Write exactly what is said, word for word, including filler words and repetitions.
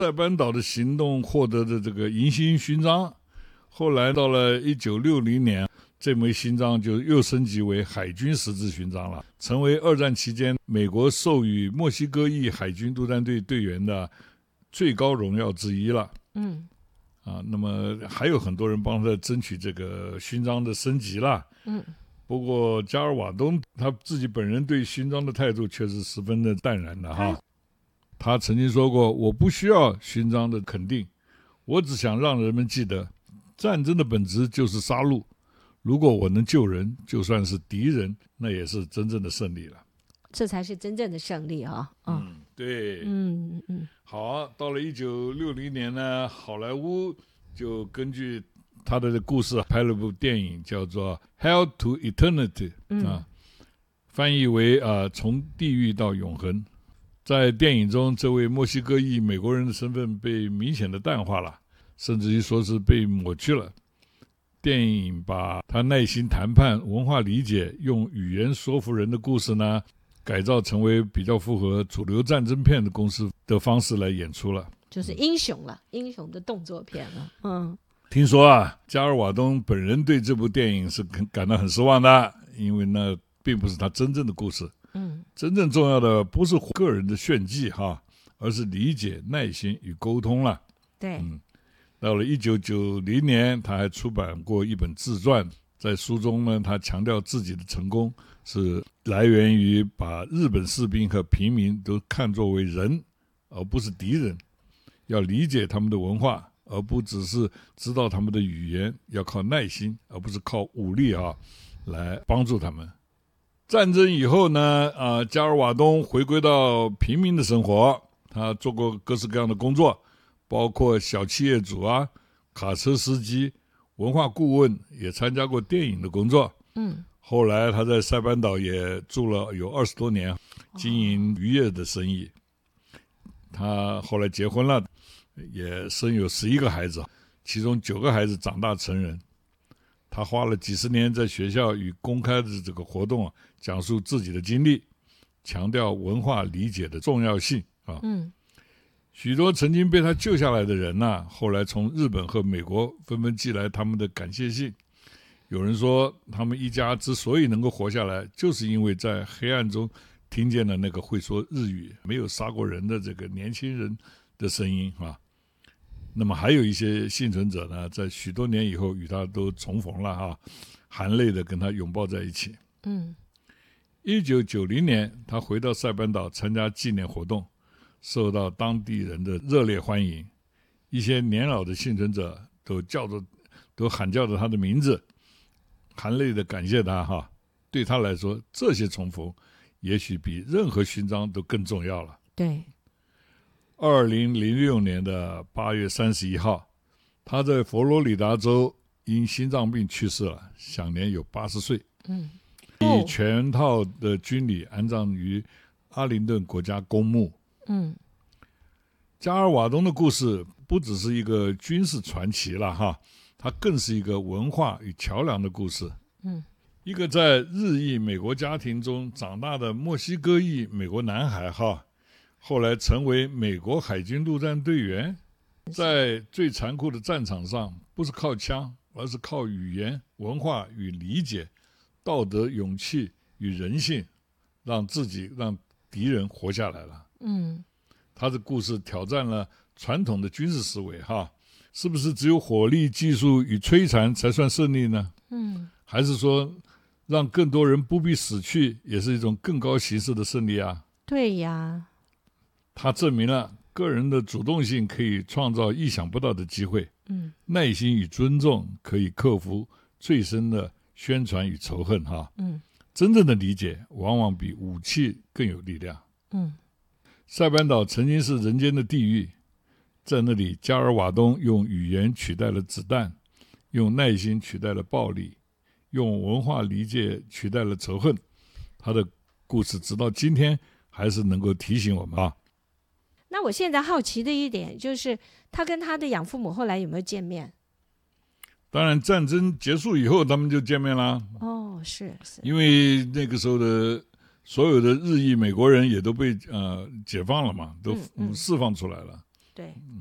塞班岛的行动获得的这个银星勋章，后来到了一九六零年，这枚勋章就又升级为海军十字勋章了，成为二战期间美国授予墨西哥裔海军陆战队队员的最高荣耀之一了。 嗯， 啊，那么还有很多人帮他争取这个勋章的升级了。 嗯， 不过加尔瓦东他自己本人对勋章的态度却是十分的淡然的哈。他曾经说过，我不需要勋章的肯定，我只想让人们记得战争的本质就是杀戮，如果我能救人，就算是敌人，那也是真正的胜利了。 这才是真正的胜利啊！ 哦、嗯，对， 嗯嗯， 好，到了一九六零年呢，好莱坞就根据他的故事拍了部电影，叫做《Hell to Eternity》 嗯、 啊，翻译为啊从地狱到永恒。在电影中，这位墨西哥裔美国人的身份被明显的淡化了，甚至于说是被抹去了。电影把他耐心谈判、文化理解、用语言说服人的故事呢，改造成为比较符合主流战争片的公司的方式来演出了， 就是英雄了，嗯、英雄的动作片了。嗯， 听说啊，加尔瓦东本人对这部电影是感到很失望的，因为那并不是他真正的故事。 嗯， 真正重要的不是个人的炫技哈，而是理解、耐心与沟通了。 对， 嗯，到了一九九零年，他还出版过一本自传，在书中呢，他强调自己的成功是来源于把日本士兵和平民都看作为人，而不是敌人，要理解他们的文化，而不只是知道他们的语言，要靠耐心，而不是靠武力啊来帮助他们。战争以后呢，呃，加尔瓦东回归到平民的生活，他做过各式各样的工作，包括小企业主啊、卡车司机、文化顾问，也参加过电影的工作。 嗯， 后来他在塞班岛也住了有二十多年，经营渔业的生意。他后来结婚了，也生有十一个孩子，其中九个孩子长大成人。他花了几十年在学校与公开的这个活动啊，讲述自己的经历，强调文化理解的重要性啊。 嗯， 许多曾经被他救下来的人呢、啊，后来从日本和美国纷纷寄来他们的感谢信。有人说，他们一家之所以能够活下来，就是因为在黑暗中听见了那个会说日语、没有杀过人的这个年轻人的声音啊。那么还有一些幸存者呢，在许多年以后与他都重逢了哈，含泪的跟他拥抱在一起。 嗯， 一九九零年，他回到塞班岛参加纪念活动，受到当地人的热烈欢迎。一些年老的幸存者都叫着，都喊叫着他的名字，含泪的感谢他哈。对他来说，这些重逢也许比任何勋章都更重要了。 对。 二零零六年的八月三十一号，他在佛罗里达州因心脏病去世了，享年有八十岁。 嗯， 以全套的军礼安葬于阿灵顿国家公墓。 嗯， 加尔瓦东的故事不只是一个军事传奇了哈，它更是一个文化与桥梁的故事。 嗯， 一个在日裔美国家庭中长大的墨西哥裔美国男孩哈。后来成为美国海军陆战队员，在最残酷的战场上，不是靠枪，而是靠语言、文化与理解、道德、勇气与人性，让自己、让敌人活下来了。 嗯， 他的故事挑战了传统的军事思维，哈，是不是只有火力、技术与摧残才算胜利呢？ 嗯， 还是说，让更多人不必死去，也是一种更高形式的胜利啊？ 对呀。 他证明了个人的主动性可以创造意想不到的机会， 嗯， 耐心与尊重可以克服最深的宣传与仇恨哈， 嗯， 真正的理解往往比武器更有力量。 嗯， 塞班岛曾经是人间的地狱，在那里加尔瓦东用语言取代了子弹，用耐心取代了暴力，用文化理解取代了仇恨。他的故事直到今天还是能够提醒我们啊。 那我现在好奇的一点就是，他跟他的养父母后来有没有见面？ 当然，战争结束以后，他们就见面了。 哦，是是， 因为那个时候的所有的日裔美国人也都被呃解放了嘛，都释放出来了。 嗯嗯、 对。